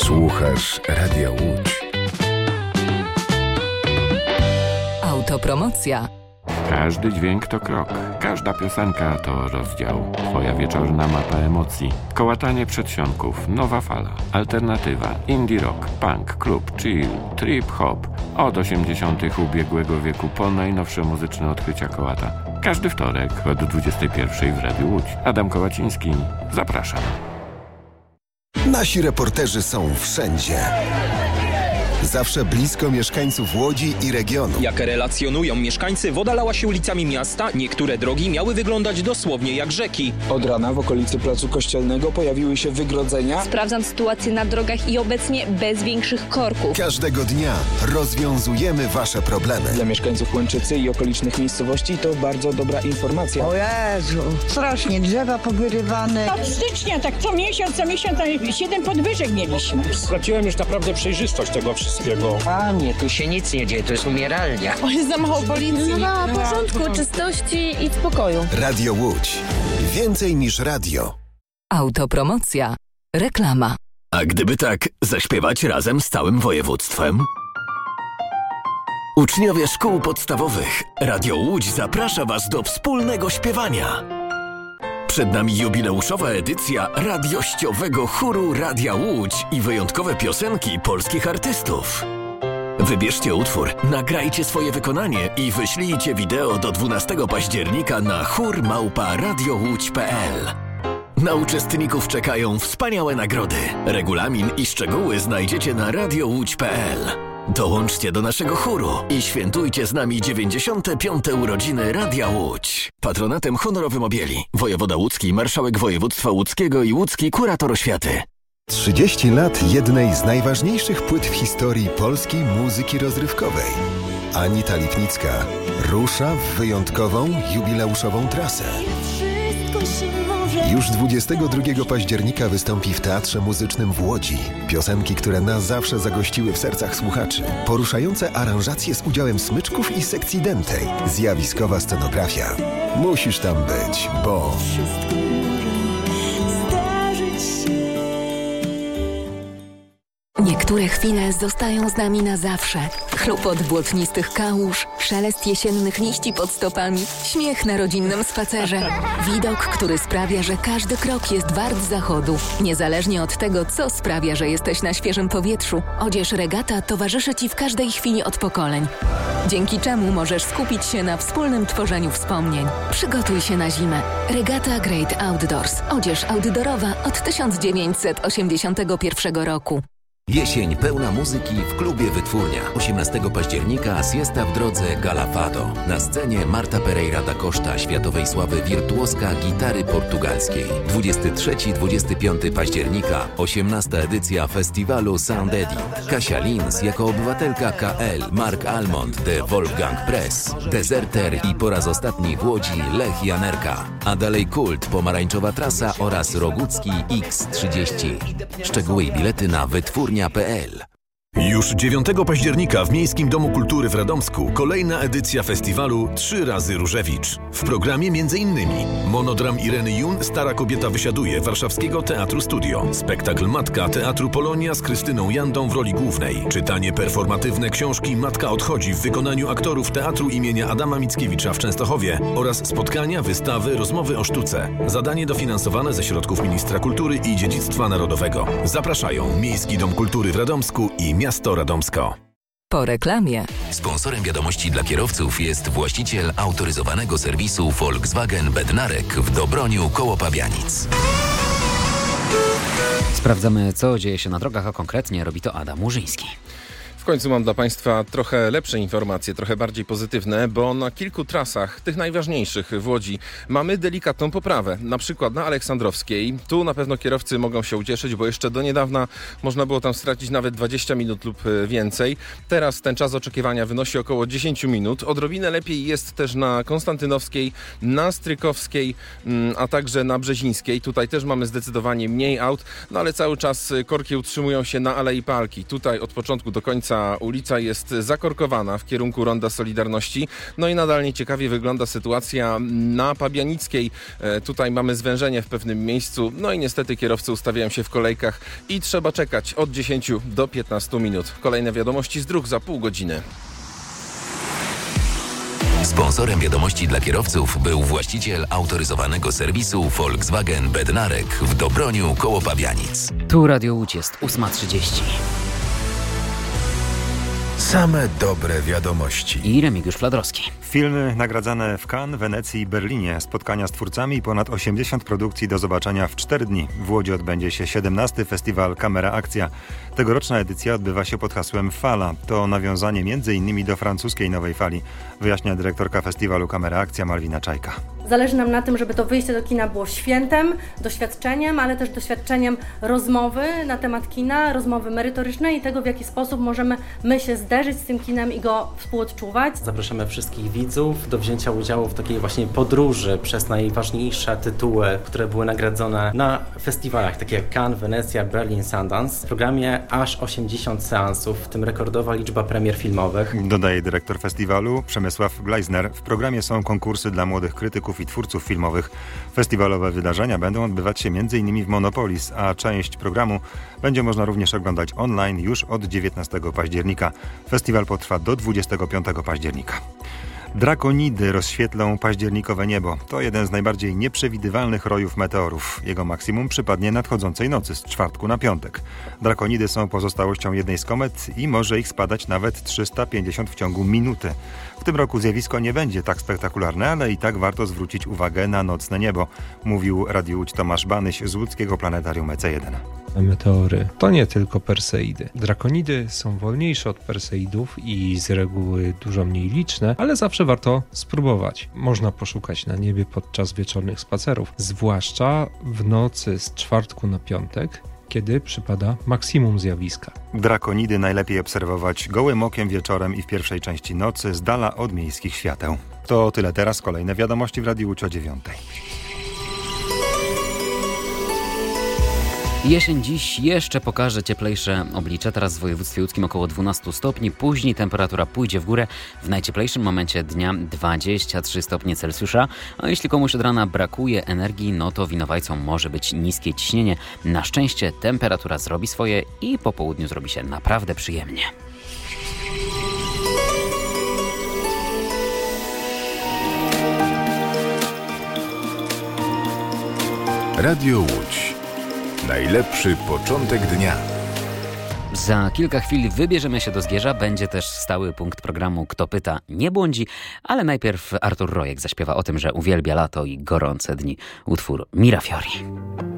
Słuchasz Radia Łódź. Autopromocja. Każdy dźwięk to krok, każda piosenka to rozdział. Twoja wieczorna mapa emocji. Kołatanie przedsionków, nowa fala, alternatywa, indie rock, punk, klub, chill, trip hop. Od 80. ubiegłego wieku po najnowsze muzyczne odkrycia kołata. Każdy wtorek od 21 w Radiu Łódź. Adam Kołaciński, zapraszam. Nasi reporterzy są wszędzie. Zawsze blisko mieszkańców Łodzi i regionu. Jak relacjonują mieszkańcy, woda lała się ulicami miasta, niektóre drogi miały wyglądać dosłownie jak rzeki. Od rana w okolicy Placu Kościelnego pojawiły się wygrodzenia. Sprawdzam sytuację na drogach i obecnie bez większych korków. Każdego dnia rozwiązujemy Wasze problemy. Dla mieszkańców Łęczycy i okolicznych miejscowości to bardzo dobra informacja. O Jezu, strasznie drzewa powyrywane. Od stycznia, tak co miesiąc 7 podwyżek mieliśmy. Straciłem już naprawdę przejrzystość tego wszystkiego. Panie, tu się nic nie dzieje, to jest umieralnia. O, jest za mało policji. Za mało porządku, czystości i spokoju. Radio Łódź. Więcej niż radio. Autopromocja. Reklama. A gdyby tak zaśpiewać razem z całym województwem? Uczniowie szkół podstawowych, Radio Łódź zaprasza Was do wspólnego śpiewania. Przed nami jubileuszowa edycja radiościowego chóru Radia Łódź i wyjątkowe piosenki polskich artystów. Wybierzcie utwór, nagrajcie swoje wykonanie i wyślijcie wideo do 12 października na chór@radiołódź.pl. Na uczestników czekają wspaniałe nagrody. Regulamin i szczegóły znajdziecie na radiołódź.pl. Dołączcie do naszego chóru i świętujcie z nami 95. urodziny Radia Łódź. Patronatem honorowym objęli wojewoda łódzki, marszałek województwa łódzkiego i łódzki kurator oświaty. 30 lat jednej z najważniejszych płyt w historii polskiej muzyki rozrywkowej. Anita Lipnicka rusza w wyjątkową, jubileuszową trasę. Już 22 października wystąpi w Teatrze Muzycznym w Łodzi. Piosenki, które na zawsze zagościły w sercach słuchaczy. Poruszające aranżacje z udziałem smyczków i sekcji dętej. Zjawiskowa scenografia. Musisz tam być, bo... Niektóre chwile zostają z nami na zawsze. Chlupot błotnistych kałuż, szelest jesiennych liści pod stopami, śmiech na rodzinnym spacerze. Widok, który sprawia, że każdy krok jest wart zachodu. Niezależnie od tego, co sprawia, że jesteś na świeżym powietrzu, odzież Regata towarzyszy Ci w każdej chwili od pokoleń. Dzięki czemu możesz skupić się na wspólnym tworzeniu wspomnień. Przygotuj się na zimę. Regata Great Outdoors. Odzież outdoorowa od 1981 roku. Jesień pełna muzyki w klubie Wytwórnia. 18 października siesta w drodze Gala Fado. Na scenie Marta Pereira da Costa, światowej sławy wirtuoska gitary portugalskiej. 23-25 października 18. edycja festiwalu Sound Eddy. Kasia Lins jako obywatelka KL, Mark Almond, The Wolfgang Press, Deserter i po raz ostatni w Łodzi Lech Janerka. A dalej Kult, Pomarańczowa Trasa oraz Rogucki X30. Szczegóły i bilety na wytwórnia.pl. Już 9 października w Miejskim Domu Kultury w Radomsku kolejna edycja festiwalu 3 razy Różewicz. W programie m.in. monodram Ireny Jun Stara kobieta wysiaduje Warszawskiego Teatru Studio, spektakl Matka Teatru Polonia z Krystyną Jandą w roli głównej, czytanie performatywne książki Matka odchodzi w wykonaniu aktorów Teatru imienia Adama Mickiewicza w Częstochowie oraz spotkania, wystawy, rozmowy o sztuce. Zadanie dofinansowane ze środków Ministra Kultury i Dziedzictwa Narodowego. Zapraszają Miejski Dom Kultury w Radomsku i Miasto Radomsko. Po reklamie. Sponsorem wiadomości dla kierowców jest właściciel autoryzowanego serwisu Volkswagen Bednarek w Dobroniu koło Pabianic. Sprawdzamy, co dzieje się na drogach, a konkretnie robi to Adam Murzyński. W końcu mam dla Państwa trochę lepsze informacje, trochę bardziej pozytywne, bo na kilku trasach, tych najważniejszych w Łodzi, mamy delikatną poprawę. Na przykład na Aleksandrowskiej. Tu na pewno kierowcy mogą się ucieszyć, bo jeszcze do niedawna można było tam stracić nawet 20 minut lub więcej. Teraz ten czas oczekiwania wynosi około 10 minut. Odrobinę lepiej jest też na Konstantynowskiej, na Strykowskiej, a także na Brzezińskiej. Tutaj też mamy zdecydowanie mniej aut, no ale cały czas korki utrzymują się na Alei Palki. Tutaj od początku do końca Ulica. Ulica jest zakorkowana w kierunku Ronda Solidarności. No i nadal nieciekawie wygląda sytuacja na Pabianickiej. Tutaj mamy zwężenie w pewnym miejscu. No i niestety kierowcy ustawiają się w kolejkach i trzeba czekać od 10 do 15 minut. Kolejne wiadomości z dróg za pół godziny. Sponsorem wiadomości dla kierowców był właściciel autoryzowanego serwisu Volkswagen Bednarek w Dobroniu koło Pabianic. Tu Radio Łódź, jest 8:30. Same dobre wiadomości. I Remigiusz Fladrowski. Filmy nagradzane w Cannes, Wenecji i Berlinie. Spotkania z twórcami i ponad 80 produkcji do zobaczenia w 4 dni. W Łodzi odbędzie się 17. festiwal Kamera Akcja. Tegoroczna edycja odbywa się pod hasłem Fala. To nawiązanie m.in. do francuskiej nowej fali, wyjaśnia dyrektorka festiwalu Kamera Akcja Malwina Czajka. Zależy nam na tym, żeby to wyjście do kina było świętem, doświadczeniem, ale też doświadczeniem rozmowy na temat kina, rozmowy merytorycznej i tego, w jaki sposób możemy my się zderzyć z tym kinem i go współodczuwać. Zapraszamy wszystkich widzów do wzięcia udziału w takiej właśnie podróży przez najważniejsze tytuły, które były nagradzone na festiwalach, takie jak Cannes, Wenecja, Berlin, Sundance. W programie aż 80 seansów, w tym rekordowa liczba premier filmowych. Dodaje dyrektor festiwalu Przemysław Gleisner. W programie są konkursy dla młodych krytyków i twórców filmowych. Festiwalowe wydarzenia będą odbywać się m.in. w Monopolis, a część programu będzie można również oglądać online już od 19 października. Festiwal potrwa do 25 października. Drakonidy rozświetlą październikowe niebo. To jeden z najbardziej nieprzewidywalnych rojów meteorów. Jego maksimum przypadnie nadchodzącej nocy z czwartku na piątek. Drakonidy są pozostałością jednej z komet i może ich spadać nawet 350 w ciągu minuty. W tym roku zjawisko nie będzie tak spektakularne, ale i tak warto zwrócić uwagę na nocne niebo, mówił Radiu Łódź Tomasz Banyś z łódzkiego planetarium EC1. Meteory to nie tylko perseidy. Drakonidy są wolniejsze od perseidów i z reguły dużo mniej liczne, ale zawsze warto spróbować. Można poszukać na niebie podczas wieczornych spacerów, zwłaszcza w nocy z czwartku na piątek, kiedy przypada maksimum zjawiska. Drakonidy najlepiej obserwować gołym okiem wieczorem i w pierwszej części nocy z dala od miejskich świateł. To tyle teraz. Kolejne wiadomości w Radiu Łódź o 9:00. Jesień dziś jeszcze pokaże cieplejsze oblicze. Teraz w województwie łódzkim około 12 stopni. Później temperatura pójdzie w górę. W najcieplejszym momencie dnia 23 stopnie Celsjusza. A jeśli komuś od rana brakuje energii, no to winowajcą może być niskie ciśnienie. Na szczęście temperatura zrobi swoje i po południu zrobi się naprawdę przyjemnie. Radio Łódź. Najlepszy początek dnia. Za kilka chwil wybierzemy się do Zgierza. Będzie też stały punkt programu Kto pyta, nie błądzi. Ale najpierw Artur Rojek zaśpiewa o tym, że uwielbia lato i gorące dni. Utwór Mirafiori.